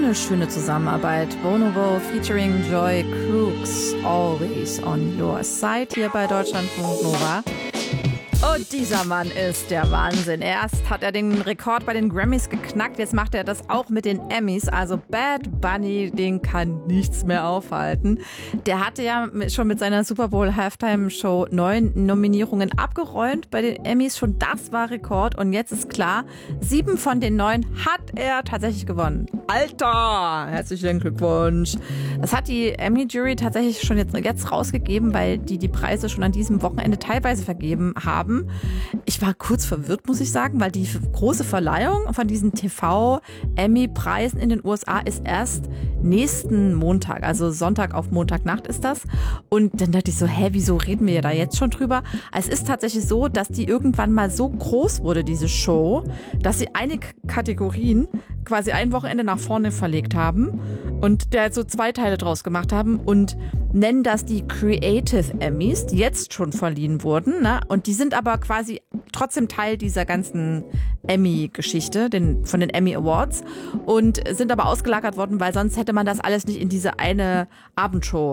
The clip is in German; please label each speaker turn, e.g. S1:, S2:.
S1: eine schöne Zusammenarbeit. Bonobo featuring Joy Crooks, Always on Your Side hier bei Deutschlandfunk Nova. Und dieser Mann ist der Wahnsinn. Erst hat er den Rekord bei den Grammys geknackt, jetzt macht er das auch mit den Emmys. Also Bad Bunny, den kann nichts mehr aufhalten. Der hatte ja schon mit seiner Super Bowl Halftime Show 9 Nominierungen abgeräumt bei den Emmys. Schon das war Rekord. Und jetzt ist klar, 7 von den 9 hat er tatsächlich gewonnen. Alter, herzlichen Glückwunsch. Das hat die Emmy-Jury tatsächlich schon jetzt rausgegeben, weil die Preise schon an diesem Wochenende teilweise vergeben haben. Ich war kurz verwirrt, muss ich sagen, weil die große Verleihung von diesen TV-Emmy-Preisen in den USA ist erst nächsten Montag, also Sonntag auf Montagnacht ist das. Und dann dachte ich so, wieso reden wir da jetzt schon drüber? Es ist tatsächlich so, dass die irgendwann mal so groß wurde, diese Show, dass sie einige Kategorien quasi ein Wochenende nach vorne verlegt haben und da so 2 Teile draus gemacht haben und nennen das die Creative Emmys, die jetzt schon verliehen wurden, ne? Und die sind aber quasi trotzdem Teil dieser ganzen Emmy-Geschichte, von den Emmy Awards und sind aber ausgelagert worden, weil sonst hätte man das alles nicht in diese eine Abendshow